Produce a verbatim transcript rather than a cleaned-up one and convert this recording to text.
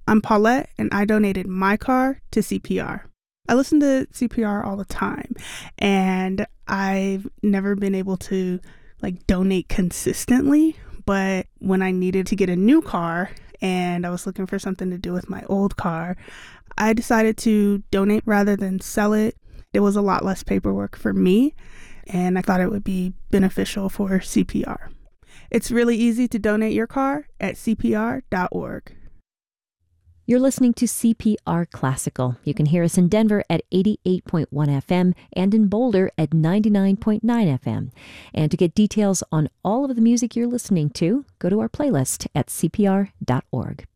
I'm Paulette, and I donated my car to C P R. I listen to C P R all the time, and I've never been able to like donate consistently, but when I needed to get a new car and I was looking for something to do with my old car, I decided to donate rather than sell it. It was a lot less paperwork for me, and I thought it would be beneficial for C P R. It's really easy to donate your car at c p r dot org. You're listening to C P R Classical. You can hear us in Denver at eighty-eight point one F M and in Boulder at ninety-nine point nine F M. And to get details on all of the music you're listening to, go to our playlist at c p r dot org.